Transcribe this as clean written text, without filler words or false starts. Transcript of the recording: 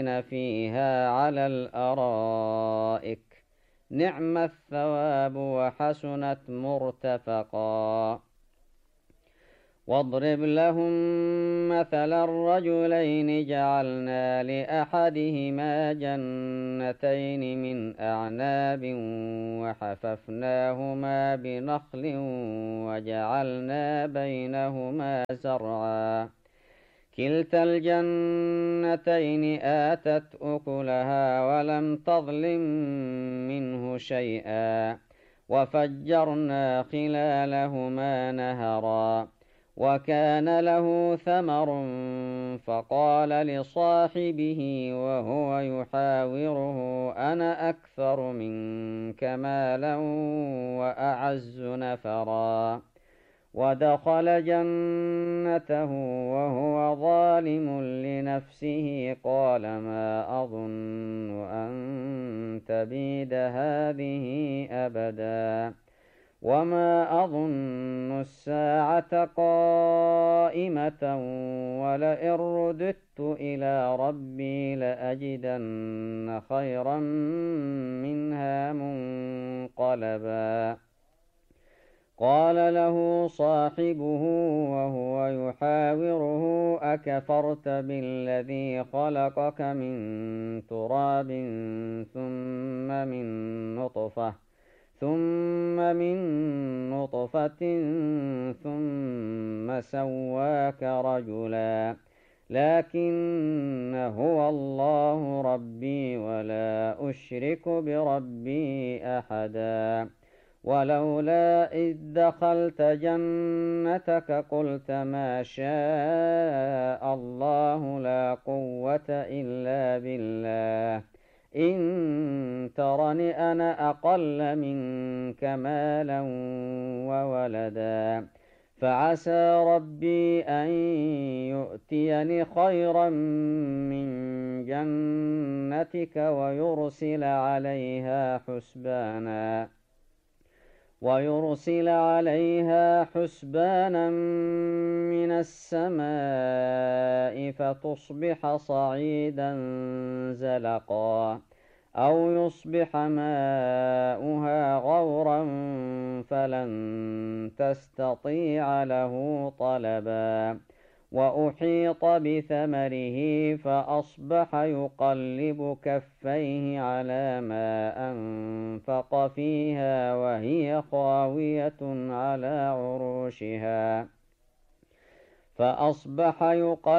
فيها على الأرائك نعم الثواب وحسنت مرتفقا. واضرب لهم مثلا الرجلين جعلنا لأحدهما جنتين من أعناب وحففناهما بنخل وجعلنا بينهما زرعا كلتا الجنتين آتت أكلها ولم تظلم منه شيئا وفجرنا خلالهما نهرا وكان له ثمر فقال لصاحبه وهو يحاوره أنا أكثر منك مالا وأعز نفرا ودخل جنته وهو ظالم لنفسه قال ما أظن أن تبيد هذه أبدا وما أظن الساعة قائمة ولئن رددت إلى ربي لأجدن خيرا منها منقلبا. قال له صاحبه وهو يحاوره أكفرت بالذي خلقك من تراب ثم من نطفة ثم سواك رجلا لكن هو الله ربي ولا أشرك بربي أحدا. ولولا إذ دخلت جنتك قلت ما شاء الله لا قوة إلا بالله إن ترني أنا أقل منك مالا وولدا فعسى ربي أن يؤتيني خيرا من جنتك ويرسل عليها حسبانا من السماء فتصبح صعيدا زلقا أو يصبح ماؤها غورا فلن تستطيع له طلبا. وأحيط بثمره فأصبح يقلب كفيه على ما أنفق فيها وهي خاوية على عروشها